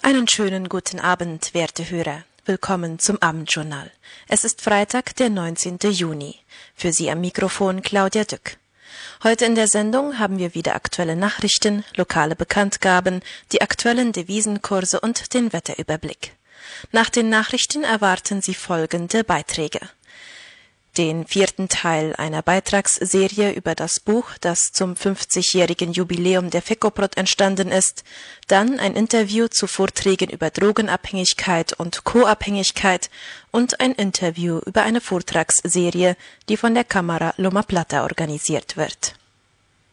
Einen schönen guten Abend, werte Hörer. Willkommen zum Abendjournal. Es ist Freitag, der 19. Juni. Für Sie am Mikrofon Claudia Dück. Heute in der Sendung haben wir wieder aktuelle Nachrichten, lokale Bekanntgaben, die aktuellen Devisenkurse und den Wetterüberblick. Nach den Nachrichten erwarten Sie folgende Beiträge: den 4. Teil einer Beitragsserie über das Buch, das zum 50-jährigen Jubiläum der FECOPROT entstanden ist, dann ein Interview zu Vorträgen über Drogenabhängigkeit und Co-Abhängigkeit und ein Interview über eine Vortragsserie, die von der Cámara Loma Plata organisiert wird.